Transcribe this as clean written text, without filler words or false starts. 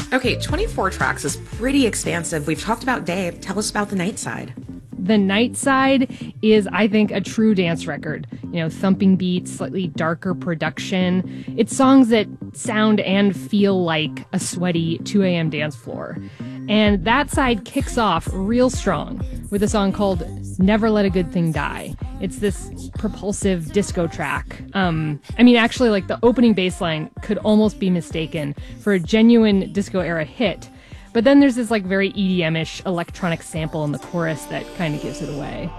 Okay, 24 tracks is pretty expansive. We've talked about day. Tell us about the night side. The Night Side is, I think, a true dance record. Thumping beats, slightly darker production. It's songs that sound and feel like a sweaty 2 a.m. dance floor. And that side kicks off real strong with a song called Never Let a Good Thing Die. It's this propulsive disco track. Actually, like the opening bass line could almost be mistaken for a genuine disco era hit. But then there's this like very EDM-ish electronic sample in the chorus that kind of gives it away.